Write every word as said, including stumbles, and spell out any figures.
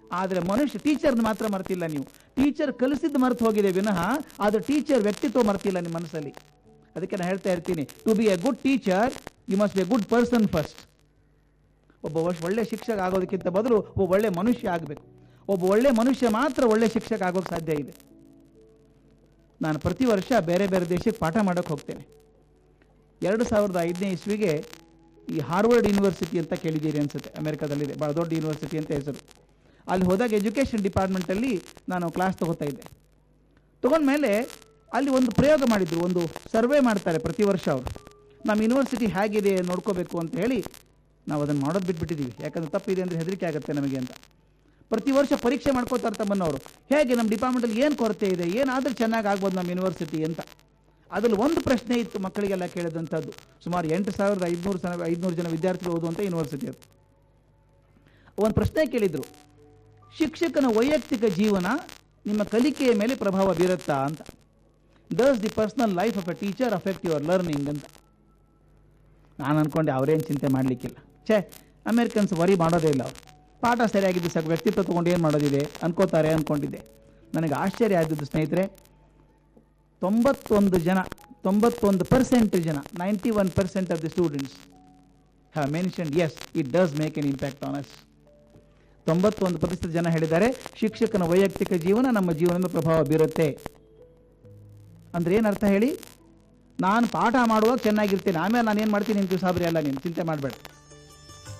ಆದರೆ ಮನುಷ್ಯ ಟೀಚರ್ನ ಮಾತ್ರ ಮರ್ತಿಲ್ಲ ನೀವು. ಟೀಚರ್ ಕಲಿಸಿದ್ದು ಮರೆತು ಹೋಗಿದೆ ವಿನಃ ಆದರೆ ಟೀಚರ್ ವ್ಯಕ್ತಿತ್ವ ಮರ್ತಿಲ್ಲ ನಿಮ್ಮ ಮನಸ್ಸಲ್ಲಿ. ಅದಕ್ಕೆ ನಾನು ಹೇಳ್ತಾ ಇರ್ತೀನಿ, to B A good teacher you must be A good person first. ಒಬ್ಬ ಒಳ್ಳೆ ಶಿಕ್ಷಕ ಆಗೋದಕ್ಕಿಂತ ಬದಲು ಒಬ್ಬ ಒಳ್ಳೆ ಮನುಷ್ಯ ಆಗಬೇಕು. ಒಬ್ಬ ಒಳ್ಳೆ ಮನುಷ್ಯ ಮಾತ್ರ ಒಳ್ಳೆ ಶಿಕ್ಷಕ ಆಗೋಕ್ಕೆ ಸಾಧ್ಯ ಇದೆ. ನಾನು ಪ್ರತಿ ವರ್ಷ ಬೇರೆ ಬೇರೆ ದೇಶಕ್ಕೆ ಪಾಠ ಮಾಡೋಕ್ಕೆ ಹೋಗ್ತೇನೆ. ಎರಡು ಸಾವಿರದ ಐದನೇ ಇಸ್ವಿಗೆ ಈ ಹಾರ್ವರ್ಡ್ ಯೂನಿವರ್ಸಿಟಿ ಅಂತ ಕೇಳಿದ್ದೀರಿ ಅನ್ಸುತ್ತೆ, ಅಮೆರಿಕಾದಲ್ಲಿದೆ, ಭಾಳ ದೊಡ್ಡ ಯೂನಿವರ್ಸಿಟಿ ಅಂತ ಹೆಸರು. ಅಲ್ಲಿ ಹೋದಾಗ ಎಜುಕೇಷನ್ ಡಿಪಾರ್ಟ್ಮೆಂಟಲ್ಲಿ ನಾನು ಕ್ಲಾಸ್ ತೊಗೋತಾ ಇದ್ದೆ. ತೊಗೊಂಡ್ಮೇಲೆ ಅಲ್ಲಿ ಒಂದು ಪ್ರಯೋಗ ಮಾಡಿದ್ರು, ಒಂದು ಸರ್ವೆ ಮಾಡ್ತಾರೆ ಪ್ರತಿ ವರ್ಷ ಅವರು. ನಮ್ಮ ಯೂನಿವರ್ಸಿಟಿ ಹೇಗಿದೆ ನೋಡ್ಕೋಬೇಕು ಅಂತ ಹೇಳಿ ನಾವು ಅದನ್ನು ಮಾಡೋದು ಬಿಟ್ಬಿಟ್ಟಿದ್ದೀವಿ, ಯಾಕಂದ್ರೆ ತಪ್ಪಿದೆ ಅಂದರೆ ಹೆದರಿಕೆ ಆಗುತ್ತೆ ನಮಗೆ ಅಂತ. ಪ್ರತಿ ವರ್ಷ ಪರೀಕ್ಷೆ ಮಾಡ್ಕೋತಾರೆ ತಮ್ಮನ್ನವರು, ಹೇಗೆ ನಮ್ಮ ಡಿಪಾರ್ಟ್ಮೆಂಟಲ್ಲಿ ಏನು ಕೊರತೆ ಇದೆ, ಏನಾದರೂ ಚೆನ್ನಾಗಿ ಆಗ್ಬೋದು ನಮ್ಮ ಯೂನಿವರ್ಸಿಟಿ ಅಂತ. ಅದರಲ್ಲಿ ಒಂದು ಪ್ರಶ್ನೆ ಇತ್ತು ಮಕ್ಕಳಿಗೆಲ್ಲ ಕೇಳಿದಂಥದ್ದು. ಸುಮಾರು ಎಂಟು ಸಾವಿರದ ಐದುನೂರು ಜನ ಐದುನೂರು ಜನ ವಿದ್ಯಾರ್ಥಿಗಳು ಓದುವಂಥ ಯೂನಿವರ್ಸಿಟಿ ಅದು. ಒಂದು ಪ್ರಶ್ನೆ ಕೇಳಿದರು, ಶಿಕ್ಷಕನ ವೈಯಕ್ತಿಕ ಜೀವನ ನಿಮ್ಮ ಕಲಿಕೆಯ ಮೇಲೆ ಪ್ರಭಾವ ಬೀರುತ್ತಾ ಅಂತ. Does the personal life of A teacher affect your learning ಅಂತ. ನಾನು ಅಂದ್ಕೊಂಡೆ ಅವರೇನು ಚಿಂತೆ ಮಾಡಲಿಕ್ಕಿಲ್ಲ, ಛೇ ಅಮೇರಿಕನ್ಸ್ ವರಿ ಮಾಡೋದೇ ಇಲ್ಲ, ಅವರು ಪಾಠ ಸರಿಯಾಗಿದ್ದು ಸಾಕು, ವ್ಯಕ್ತಿತ್ವ ತೊಗೊಂಡು ಏನು ಮಾಡೋದಿದೆ ಅನ್ಕೋತಾರೆ ಅಂದ್ಕೊಂಡಿದ್ದೆ. ನನಗೆ ಆಶ್ಚರ್ಯ ಆಗಿದ್ದು ಸ್ನೇಹಿತರೆ, ತೊಂಬತ್ತೊಂದು ಜನ ತೊಂಬತ್ತೊಂದು ಪರ್ಸೆಂಟ್ ಜನ ninety one percent of the students have mentioned S it does make N impact on us. ತೊಂಬತ್ತೊಂದು ಪ್ರತಿಶತ ಜನ ಹೇಳಿದ್ದಾರೆ ಶಿಕ್ಷಕನ ವೈಯಕ್ತಿಕ ಜೀವನ ನಮ್ಮ ಜೀವನದ ಪ್ರಭಾವ ಬೀರುತ್ತೆ. ಅಂದ್ರೆ ಏನರ್ಥ ಹೇಳಿ? ನಾನು ಪಾಠ ಮಾಡುವಾಗ ಚೆನ್ನಾಗಿರ್ತೇನೆ, ಆಮೇಲೆ ನಾನು ಏನು ಮಾಡ್ತೀನಿ ಅಂತೀವಿ ಸಾಬ್ರಿ, ಅಲ್ಲ ನೀನು ಚಿಂತೆ ಮಾಡಬೇಡ.